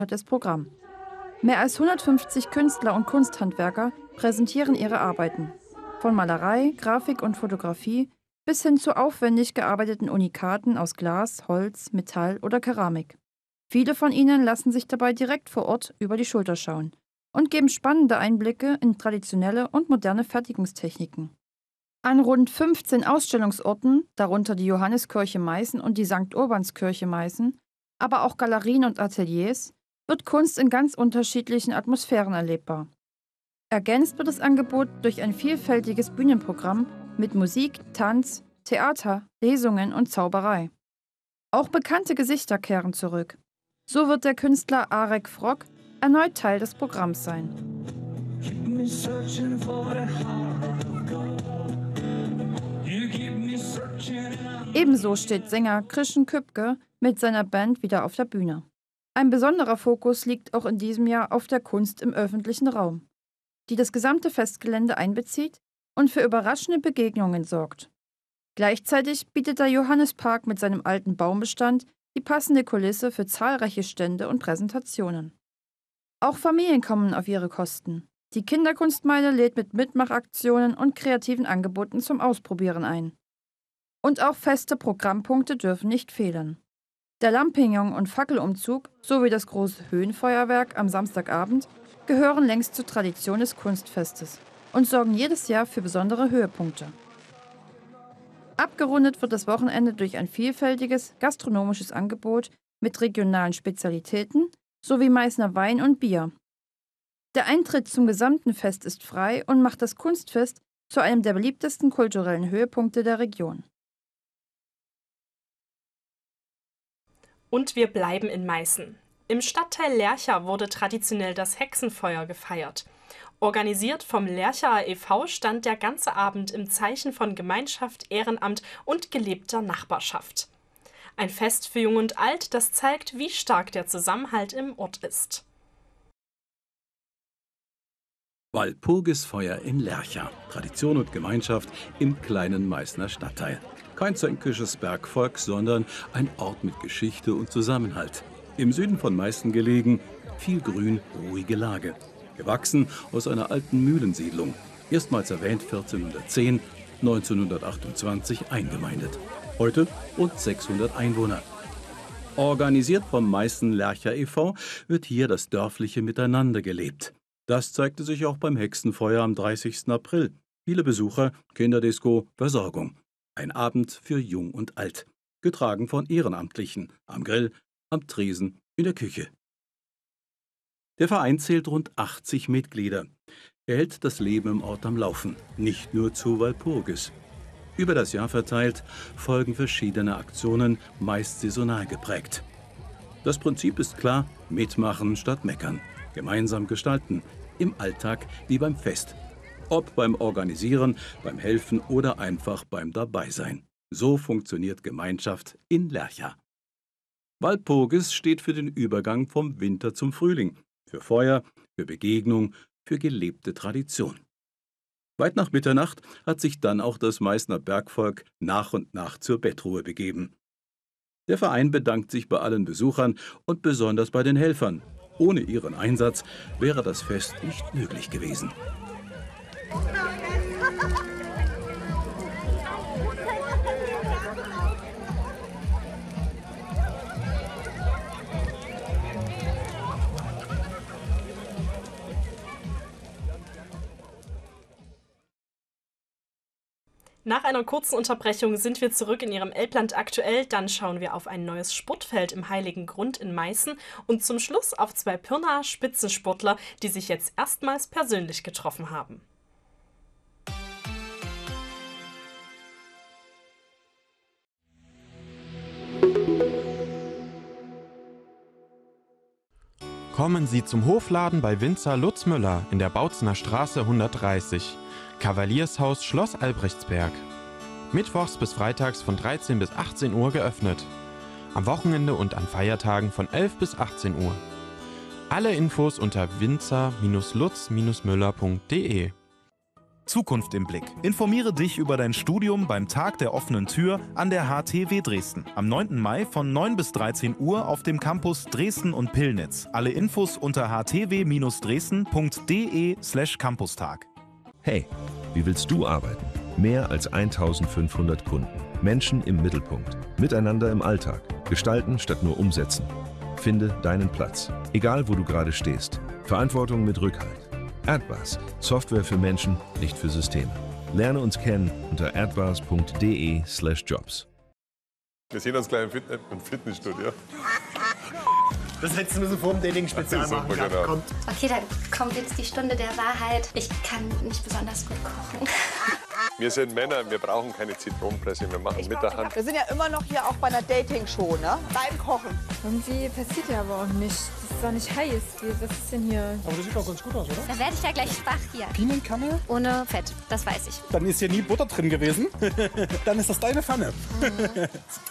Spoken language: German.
des Programm. Mehr als 150 Künstler und Kunsthandwerker präsentieren ihre Arbeiten. Von Malerei, Grafik und Fotografie bis hin zu aufwendig gearbeiteten Unikaten aus Glas, Holz, Metall oder Keramik. Viele von ihnen lassen sich dabei direkt vor Ort über die Schulter schauen und geben spannende Einblicke in traditionelle und moderne Fertigungstechniken. An rund 15 Ausstellungsorten, darunter die Johanneskirche Meißen und die St. Urbans-Kirche Meißen, aber auch Galerien und Ateliers, wird Kunst in ganz unterschiedlichen Atmosphären erlebbar. Ergänzt wird das Angebot durch ein vielfältiges Bühnenprogramm mit Musik, Tanz, Theater, Lesungen und Zauberei. Auch bekannte Gesichter kehren zurück. So wird der Künstler Arek Frog erneut Teil des Programms sein. Ebenso steht Sänger Christian Küpke mit seiner Band wieder auf der Bühne. Ein besonderer Fokus liegt auch in diesem Jahr auf der Kunst im öffentlichen Raum, die das gesamte Festgelände einbezieht und für überraschende Begegnungen sorgt. Gleichzeitig bietet der Johannispark mit seinem alten Baumbestand die passende Kulisse für zahlreiche Stände und Präsentationen. Auch Familien kommen auf ihre Kosten. Die Kinderkunstmeile lädt mit Mitmachaktionen und kreativen Angeboten zum Ausprobieren ein. Und auch feste Programmpunkte dürfen nicht fehlen. Der Lampignons- und Fackelumzug sowie das große Höhenfeuerwerk am Samstagabend gehören längst zur Tradition des Kunstfestes und sorgen jedes Jahr für besondere Höhepunkte. Abgerundet wird das Wochenende durch ein vielfältiges gastronomisches Angebot mit regionalen Spezialitäten sowie Meißner Wein und Bier. Der Eintritt zum gesamten Fest ist frei und macht das Kunstfest zu einem der beliebtesten kulturellen Höhepunkte der Region. Und wir bleiben in Meißen. Im Stadtteil Lercha wurde traditionell das Hexenfeuer gefeiert. Organisiert vom Lerchaer e.V. stand der ganze Abend im Zeichen von Gemeinschaft, Ehrenamt und gelebter Nachbarschaft. Ein Fest für Jung und Alt, das zeigt, wie stark der Zusammenhalt im Ort ist. Walpurgisfeuer in Lercha. Tradition und Gemeinschaft im kleinen Meißner Stadtteil. Kein zänkisches Bergvolk, sondern ein Ort mit Geschichte und Zusammenhalt. Im Süden von Meißen gelegen, viel Grün, ruhige Lage. Gewachsen aus einer alten Mühlensiedlung. Erstmals erwähnt 1410, 1928 eingemeindet. Heute rund 600 Einwohner. Organisiert vom Meißen-Lercha e.V. wird hier das dörfliche Miteinander gelebt. Das zeigte sich auch beim Hexenfeuer am 30. April. Viele Besucher, Kinderdisco, Versorgung. Ein Abend für Jung und Alt. Getragen von Ehrenamtlichen. Am Grill, am Tresen, in der Küche. Der Verein zählt rund 80 Mitglieder. Er hält das Leben im Ort am Laufen. Nicht nur zu Walpurgis. Über das Jahr verteilt folgen verschiedene Aktionen, meist saisonal geprägt. Das Prinzip ist klar: mitmachen statt meckern. Gemeinsam gestalten. Im Alltag wie beim Fest. Ob beim Organisieren, beim Helfen oder einfach beim Dabeisein. So funktioniert Gemeinschaft in Lercha. Walpurgis steht für den Übergang vom Winter zum Frühling. Für Feuer, für Begegnung, für gelebte Tradition. Weit nach Mitternacht hat sich dann auch das Meißner Bergvolk nach und nach zur Bettruhe begeben. Der Verein bedankt sich bei allen Besuchern und besonders bei den Helfern. Ohne ihren Einsatz wäre das Fest nicht möglich gewesen. Nach einer kurzen Unterbrechung sind wir zurück in Ihrem Elbland aktuell. Dann schauen wir auf ein neues Sportfeld im Heiligen Grund in Meißen und zum Schluss auf zwei Pirnaer Spitzensportler, die sich jetzt erstmals persönlich getroffen haben. Kommen Sie zum Hofladen bei Winzer Lutz Müller in der Bautzener Straße 130. Kavaliershaus Schloss Albrechtsberg. Mittwochs bis freitags von 13 bis 18 Uhr geöffnet. Am Wochenende und an Feiertagen von 11 bis 18 Uhr. Alle Infos unter winzer-lutz-müller.de. Zukunft im Blick. Informiere dich über dein Studium beim Tag der offenen Tür an der HTW Dresden. Am 9. Mai von 9 bis 13 Uhr auf dem Campus Dresden und Pillnitz. Alle Infos unter htw-dresden.de/campustag. Hey, wie willst du arbeiten? Mehr als 1500 Kunden. Menschen im Mittelpunkt. Miteinander im Alltag. Gestalten statt nur umsetzen. Finde deinen Platz. Egal, wo du gerade stehst. Verantwortung mit Rückhalt. Erdbars. Software für Menschen, nicht für Systeme. Lerne uns kennen unter erdbars.de/jobs. Wir sehen uns gleich im Fitnessstudio. Das hättest du müssen vor dem Dating spezial machen. Genau. Kommt. Okay, dann kommt jetzt die Stunde der Wahrheit. Ich kann nicht besonders gut kochen. Wir sind Männer, wir brauchen keine Zitronenpresse, wir machen mit der Hand. Wir sind ja immer noch hier auch bei einer Dating-Show, ne? Beim Kochen. Irgendwie passiert ja aber auch nichts. Das ist doch nicht heiß. Was ist denn hier? Aber das sieht doch ganz gut aus, oder? Da werde ich ja gleich schwach hier. Pinienkanne? Ohne Fett, das weiß ich. Dann ist hier nie Butter drin gewesen. Dann ist das deine Pfanne.